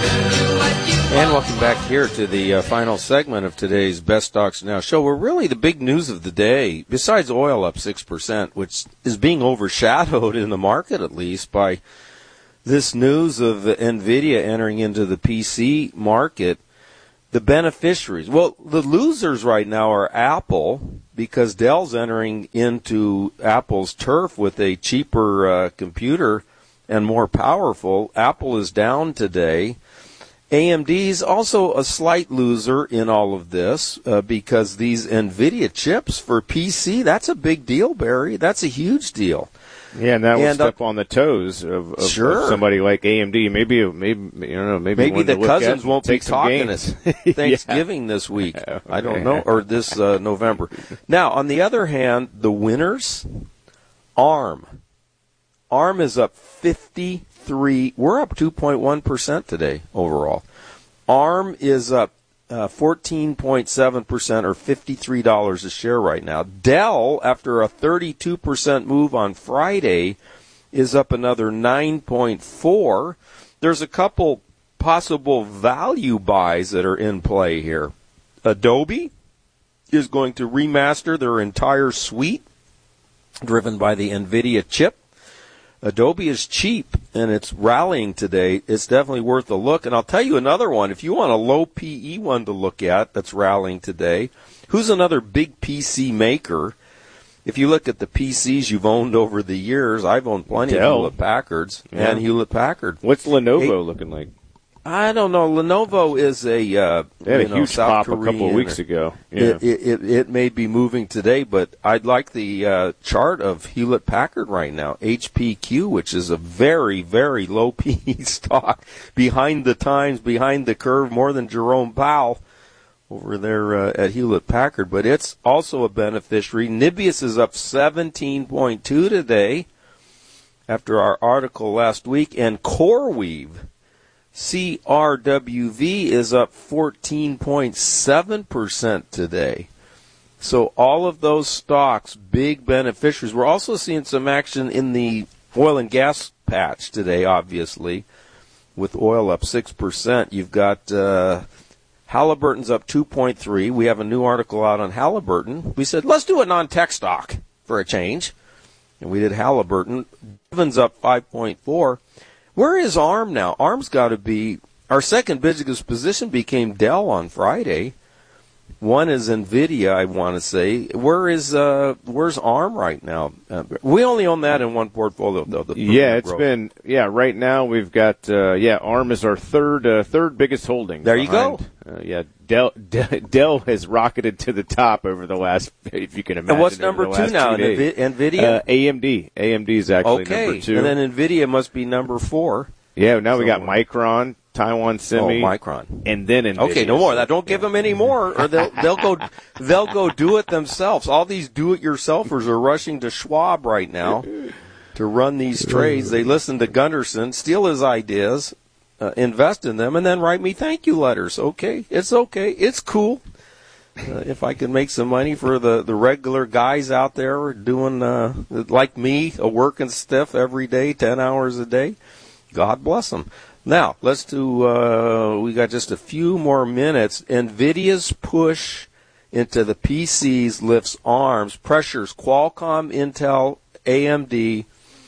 And welcome back here to the final segment of today's Best Stocks Now show, where really the big news of the day, besides oil up 6%, which is being overshadowed in the market at least by this news of NVIDIA entering into the PC market, the beneficiaries. Well, the losers right now are Apple, because Dell's entering into Apple's turf with a cheaper computer and more powerful. Apple is down today. AMD is also a slight loser in all of this because these NVIDIA chips for PC, that's a big deal, Barry. That's a huge deal. Yeah, and that will step on the toes of somebody like AMD. Maybe the cousins won't be talking at Thanksgiving this week. I don't know, or this November. Now, on the other hand, the winners, ARM. ARM is up 53. We're up 2.1% today overall. ARM is up 14.7%, or $53 a share right now. Dell, after a 32% move on Friday, is up another 9.4%. There's a couple possible value buys that are in play here. Adobe is going to remaster their entire suite, driven by the NVIDIA chip. Adobe is cheap, and it's rallying today. It's definitely worth a look. And I'll tell you another one. If you want a low PE one to look at that's rallying today, who's another big PC maker? If you look at the PCs you've owned over the years, I've owned plenty of Hewlett-Packards and Hewlett-Packard. What's Lenovo looking like? I don't know. Lenovo is a they had a huge South pop Korean, a couple of weeks ago. Yeah. It may be moving today, but I'd like the chart of Hewlett-Packard right now, HPQ, which is a very, very low PE stock, behind the times, behind the curve, more than Jerome Powell over there at Hewlett-Packard. But it's also a beneficiary. Nibius is up 17.2 today after our article last week, and CoreWeave, CRWV, is up 14.7% today. So all of those stocks, big beneficiaries. We're also seeing some action in the oil and gas patch today, obviously, with oil up 6%. You've got Halliburton's up 2.3%. We have a new article out on Halliburton. We said, let's do a non-tech stock for a change. And we did Halliburton. Devon's up 5.4%. Where is ARM now? ARM's got to be, our second biggest position became Dell on Friday. One is NVIDIA, I want to say. Where's ARM right now? We only own that in one portfolio, though. Right now we've got, ARM is our third biggest holding. There you go. Dell has rocketed to the top over the last, if you can imagine. And what's number two now? NVIDIA? AMD. AMD is actually number two. And then NVIDIA must be number 4. Yeah, now we got Micron, Taiwan Semi, Micron, and then NVIDIA. Okay, no more. Don't give them any more, or they'll go do it themselves. All these do-it-yourselfers are rushing to Schwab right now to run these trades. They listen to Gunderson, steal his ideas, invest in them, and then write me thank you letters. Okay, it's cool. If I can make some money for the regular guys out there doing like me, a working stiff every day, 10 hours a day, God bless them. Now, let's do, we got just a few more minutes. NVIDIA's push into the PCs lifts ARMs, pressures Qualcomm, Intel, AMD.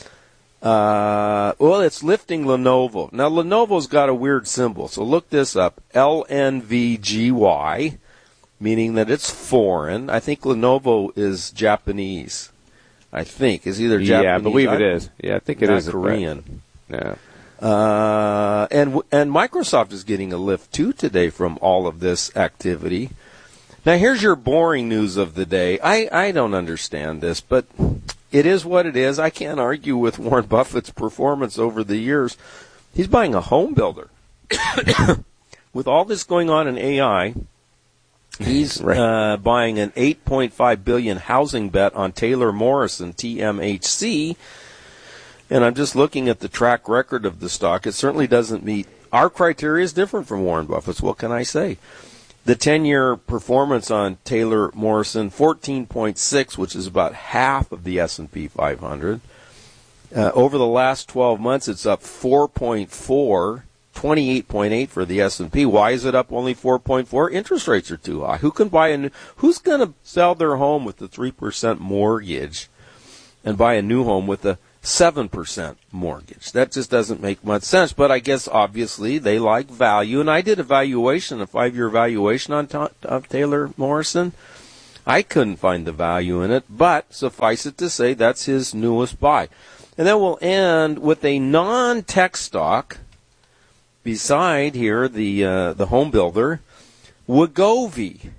It's lifting Lenovo. Now, Lenovo's got a weird symbol, so look this up. LNVGY, meaning that it's foreign. I think Lenovo is Japanese. It's either Japanese. Yeah, I believe it is. Yeah, I think it is Korean. Yeah. And Microsoft is getting a lift, too, today from all of this activity. Now, here's your boring news of the day. I don't understand this, but it is what it is. I can't argue with Warren Buffett's performance over the years. He's buying a home builder. With all this going on in AI, he's buying an $8.5 billion housing bet on Taylor Morrison, TMHC. And I'm just looking at the track record of the stock. It certainly doesn't meet our criteria. Is different from Warren Buffett's. What can I say? The 10-year performance on Taylor Morrison, 14.6, which is about half of the S&P 500. Over the last 12 months, it's up 4.4. 28.8 for the S&P. Why is it up only 4.4? Interest rates are too high. Who's going to sell their home with a 3% mortgage and buy a new home with a 7% mortgage? That just doesn't make much sense. But I guess obviously they like value. And I did a 5-year valuation on Taylor Morrison. I couldn't find the value in it, but suffice it to say that's his newest buy. And then we'll end with a non-tech stock beside here, the home builder. Wegovy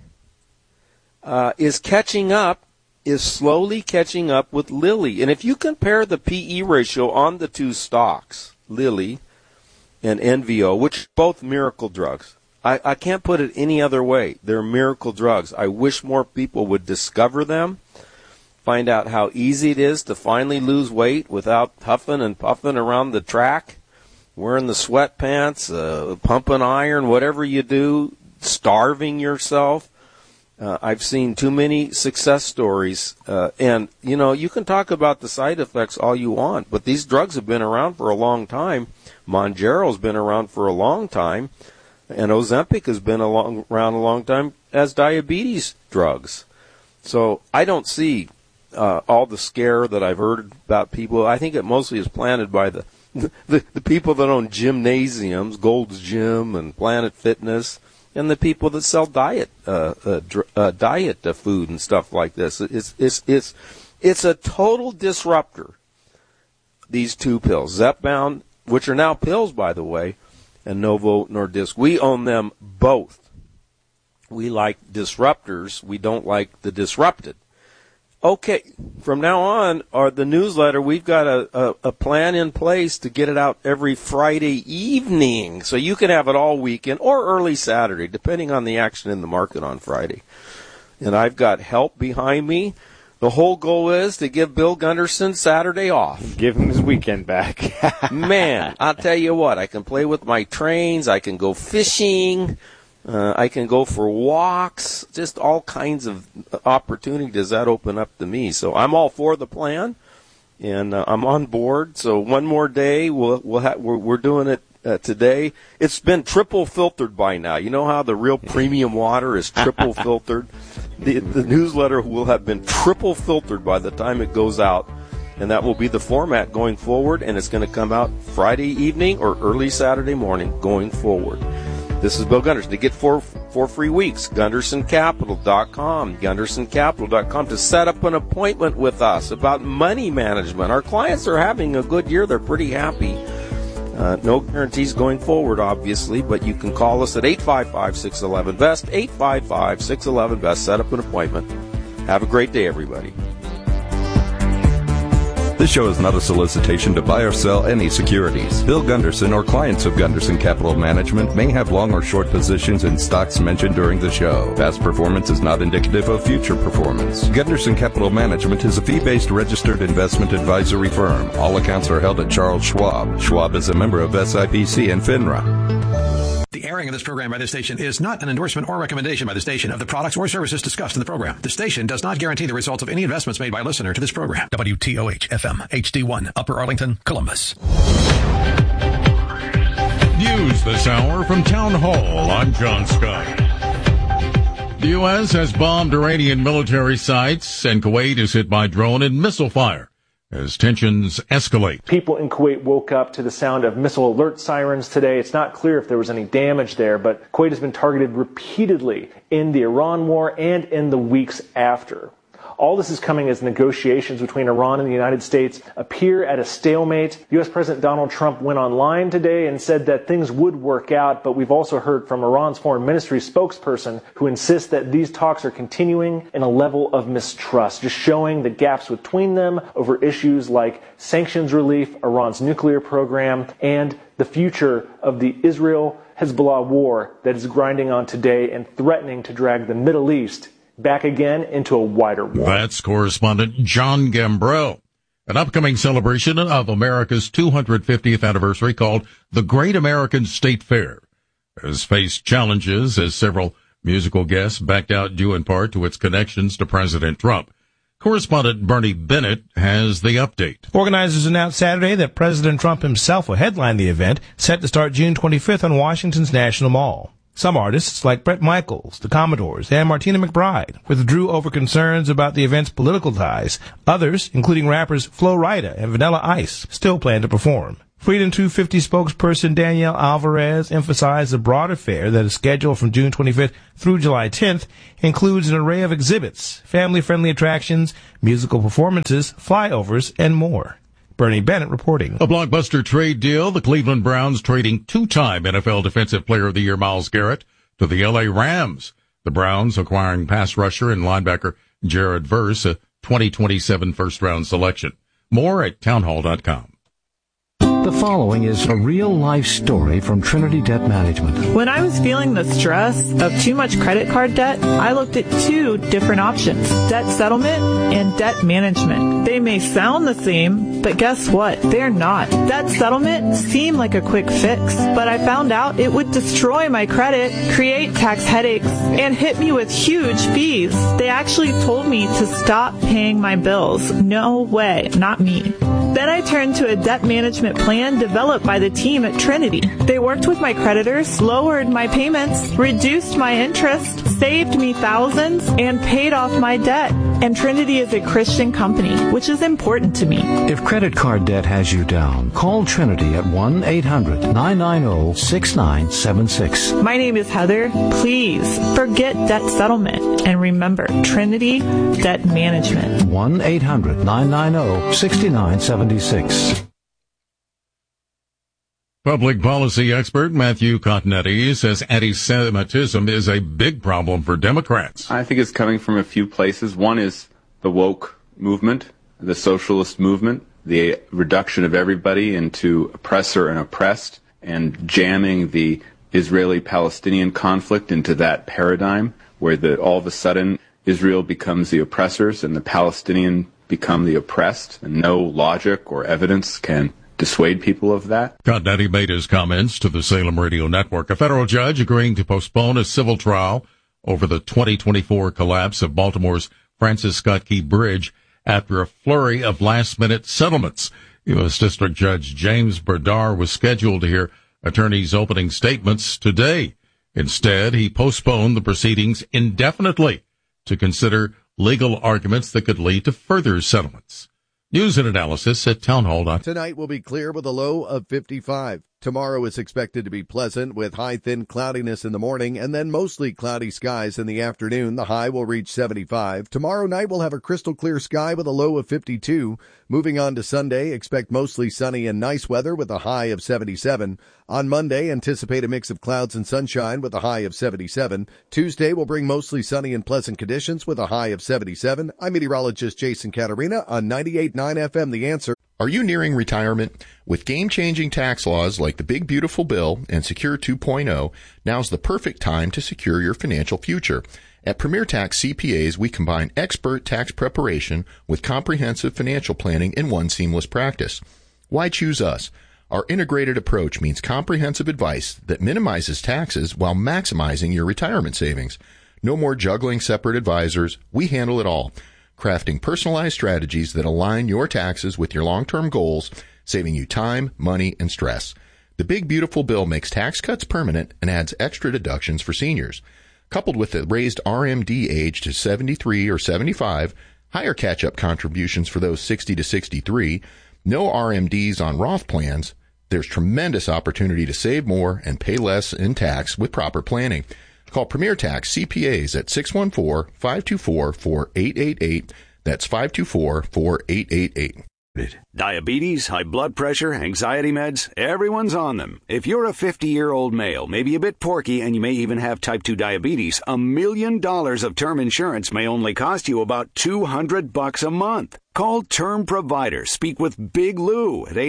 is slowly catching up with Lilly. And if you compare the PE ratio on the two stocks, Lilly and NVO, which are both miracle drugs, I can't put it any other way. They're miracle drugs. I wish more people would discover them, find out how easy it is to finally lose weight without huffing and puffing around the track, wearing the sweatpants, pumping iron, whatever you do, starving yourself. I've seen too many success stories. And, you can talk about the side effects all you want, but these drugs have been around for a long time. Mounjaro's been around for a long time. And Ozempic has been around a long time as diabetes drugs. So I don't see all the scare that I've heard about people. I think it mostly is planted by the people that own gymnasiums, Gold's Gym and Planet Fitness, and the people that sell diet food and stuff like this. It's a total disruptor. These two pills, Zepbound, which are now pills, by the way, and Novo Nordisk. We own them both. We like disruptors. We don't like the disrupted. Okay, from now on, the newsletter, we've got a plan in place to get it out every Friday evening. So you can have it all weekend or early Saturday, depending on the action in the market on Friday. And I've got help behind me. The whole goal is to give Bill Gunderson Saturday off. Give him his weekend back. Man, I'll tell you what, I can play with my trains, I can go fishing, I can go for walks, just all kinds of opportunities that open up to me. So I'm all for the plan, and I'm on board. So one more day, we're doing it today. It's been triple filtered by now. You know how the real premium water is triple filtered? The newsletter will have been triple filtered by the time it goes out, and that will be the format going forward, and it's going to come out Friday evening or early Saturday morning going forward. This is Bill Gunderson. To get four free weeks, GundersonCapital.com, GundersonCapital.com, to set up an appointment with us about money management. Our clients are having a good year. They're pretty happy. No guarantees going forward, obviously, but you can call us at 855-611-BEST, 855-611-BEST. Set up an appointment. Have a great day, everybody. This show is not a solicitation to buy or sell any securities. Bill Gunderson or clients of Gunderson Capital Management may have long or short positions in stocks mentioned during the show. Past performance is not indicative of future performance. Gunderson Capital Management is a fee-based registered investment advisory firm. All accounts are held at Charles Schwab. Schwab is a member of SIPC and FINRA. The airing of this program by this station is not an endorsement or recommendation by the station of the products or services discussed in the program. The station does not guarantee the results of any investments made by a listener to this program. WTOH FM HD1 Upper Arlington, Columbus. News this hour from Town Hall. I'm John Scott. The U.S. has bombed Iranian military sites, and Kuwait is hit by drone and missile fire as tensions escalate. People in Kuwait woke up to the sound of missile alert sirens today. It's not clear if there was any damage there, but Kuwait has been targeted repeatedly in the Iran war and in the weeks after. All this is coming as negotiations between Iran and the United States appear at a stalemate. U.S. President Donald Trump went online today and said that things would work out, but we've also heard from Iran's foreign ministry spokesperson who insists that these talks are continuing in a level of mistrust, just showing the gaps between them over issues like sanctions relief, Iran's nuclear program, and the future of the Israel-Hezbollah war that is grinding on today and threatening to drag the Middle East back again into a wider war. That's correspondent John Gambrell. An upcoming celebration of America's 250th anniversary called the Great American State Fair has faced challenges as several musical guests backed out due in part to its connections to President Trump. Correspondent Bernie Bennett has the update. Organizers announced Saturday that President Trump himself will headline the event, set to start June 25th on Washington's National Mall. Some artists, like Bret Michaels, the Commodores, and Martina McBride, withdrew over concerns about the event's political ties. Others, including rappers Flo Rida and Vanilla Ice, still plan to perform. Freedom 250 spokesperson Danielle Alvarez emphasized the broader fair that is scheduled from June 25th through July 10th includes an array of exhibits, family-friendly attractions, musical performances, flyovers, and more. Bernie Bennett reporting. A blockbuster trade deal, the Cleveland Browns trading two-time NFL Defensive Player of the Year Myles Garrett to the LA Rams. The Browns acquiring pass rusher and linebacker Jared Verse, a 2027 first-round selection. More at townhall.com. The following is a real-life story from Trinity Debt Management. When I was feeling the stress of too much credit card debt, I looked at two different options, debt settlement and debt management. They may sound the same, but guess what? They're not. Debt settlement seemed like a quick fix, but I found out it would destroy my credit, create tax headaches, and hit me with huge fees. They actually told me to stop paying my bills. No way, not me. Then I turned to a debt management plan developed by the team at Trinity. They worked with my creditors, lowered my payments, reduced my interest, saved me thousands, and paid off my debt. And Trinity is a Christian company, which is important to me. If credit card debt has you down, call Trinity at 1-800-990-6976. My name is Heather. Please forget debt settlement and remember Trinity Debt Management. 1-800-990-6976. Public policy expert Matthew Cotnetti says anti-Semitism is a big problem for Democrats. I think it's coming from a few places. One is the woke movement, the socialist movement, the reduction of everybody into oppressor and oppressed, and jamming the Israeli-Palestinian conflict into that paradigm where all of a sudden Israel becomes the oppressors and the Palestinian become the oppressed, and no logic or evidence can dissuade people of that. Cotnetti made his comments to the Salem Radio Network. A federal judge agreeing to postpone a civil trial over the 2024 collapse of Baltimore's Francis Scott Key Bridge after a flurry of last-minute settlements. U.S. District Judge James Berdar was scheduled to hear attorneys' opening statements today. Instead, he postponed the proceedings indefinitely to consider legal arguments that could lead to further settlements. News and analysis at townhall.com. Tonight will be clear with a low of 55. Tomorrow is expected to be pleasant with high thin cloudiness in the morning and then mostly cloudy skies in the afternoon. The high will reach 75. Tomorrow night we'll have a crystal clear sky with a low of 52. Moving on to Sunday, expect mostly sunny and nice weather with a high of 77. On Monday, anticipate a mix of clouds and sunshine with a high of 77. Tuesday will bring mostly sunny and pleasant conditions with a high of 77. I'm meteorologist Jason Caterina on 98.9 FM The Answer. Are you nearing retirement? With game-changing tax laws like the Big Beautiful Bill and Secure 2.0, now's the perfect time to secure your financial future. At Premier Tax CPAs, we combine expert tax preparation with comprehensive financial planning in one seamless practice. Why choose us? Our integrated approach means comprehensive advice that minimizes taxes while maximizing your retirement savings. No more juggling separate advisors. We handle it all, crafting personalized strategies that align your taxes with your long-term goals, saving you time, money, and stress. The Big Beautiful Bill makes tax cuts permanent and adds extra deductions for seniors. Coupled with the raised RMD age to 73 or 75, higher catch-up contributions for those 60 to 63, no RMDs on Roth plans, there's tremendous opportunity to save more and pay less in tax with proper planning. Call Premier Tax CPAs at 614-524-4888. That's 524-4888. Diabetes, high blood pressure, anxiety meds, everyone's on them. If you're a 50-year-old male, maybe a bit porky, and you may even have type 2 diabetes, $1 million of term insurance may only cost you about $200 a month. Call Term Provider. Speak with Big Lou at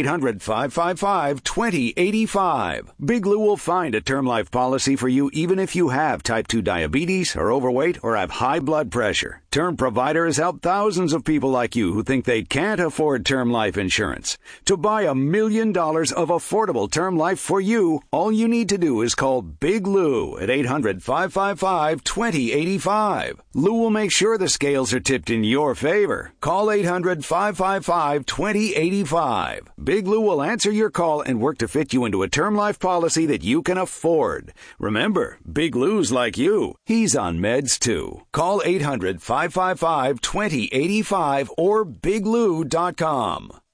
800-555-2085. Big Lou will find a term life policy for you even if you have type 2 diabetes, are overweight, or have high blood pressure. Term Provider has helped thousands of people like you who think they can't afford term life insurance. To buy $1 million of affordable term life for you, all you need to do is call Big Lou at 800-555-2085. Lou will make sure the scales are tipped in your favor. Call 800-555-2085. Big Lou will answer your call and work to fit you into a term life policy that you can afford. Remember, Big Lou's like you. He's on meds too. Call 800-555-2085 or biglou.com.